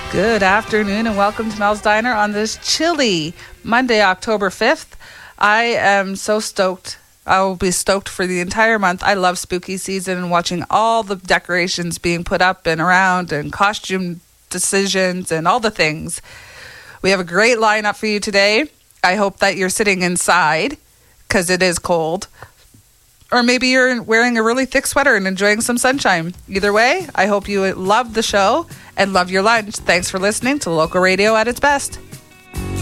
Good afternoon and welcome to Mel's Diner on this chilly Monday, October 5th. I am so stoked. I will be stoked for the entire month. I love spooky season and watching all the decorations being put up and around and costume decisions and all the things. We have a great lineup for you today. I hope that you're sitting inside because it is cold. Or maybe you're wearing a really thick sweater and enjoying some sunshine. Either way, I hope you love the show and love your lunch. Thanks for listening to local radio at its best.